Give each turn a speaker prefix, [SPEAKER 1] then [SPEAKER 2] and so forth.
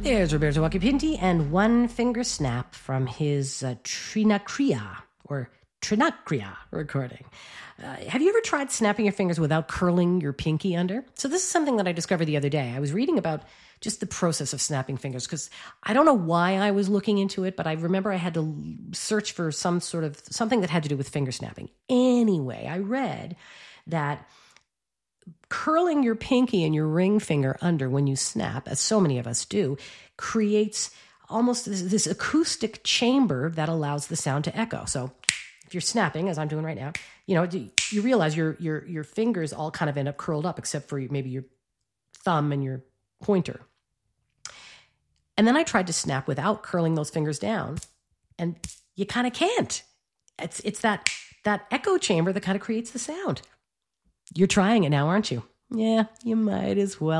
[SPEAKER 1] There's Roberto Occhipinti and One Finger Snap from his Trinacria recording. Have you ever tried snapping your fingers without curling your pinky under? So this is something that I discovered the other day. I was reading about just the process of snapping fingers because I don't know why I was looking into it, but I remember I had to search for something that had to do with finger snapping. Anyway, I read that curling your pinky and your ring finger under when you snap, as so many of us do, creates almost this acoustic chamber that allows the sound to echo. So if you're snapping, as I'm doing right now, you realize your fingers all kind of end up curled up, except for maybe your thumb and your pointer. And then I tried to snap without curling those fingers down, and you kind of can't. It's that echo chamber that kind of creates the sound. You're trying it now, aren't you? Yeah, you might as well.